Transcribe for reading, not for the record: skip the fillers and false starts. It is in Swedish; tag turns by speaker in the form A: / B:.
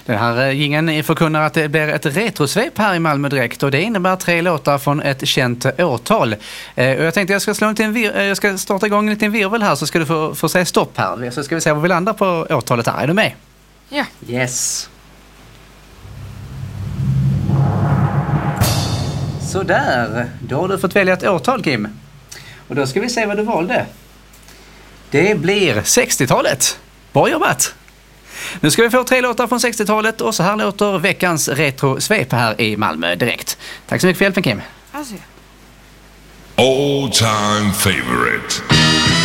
A: Den här jingeln förkunnar att det blir ett retrosvep här i Malmö direkt, och det innebär 3 låtar från ett känt årtal. Och jag tänkte jag ska starta igång en liten virvel här, så ska du få säga stopp här. Så ska vi se vad vi landar på årtalet här. Är du med?
B: Ja.
A: Yes. Så där, då har du fått välja ett årtal, Kim. Och då ska vi se vad du valde. Det blir 60-talet. Bra jobbat! Nu ska vi få 3 låtar från 60-talet, och så här låter veckans retrosvep här i Malmö direkt. Tack så mycket för hjälpen, Kim.
B: Alltså.
C: All time favorite.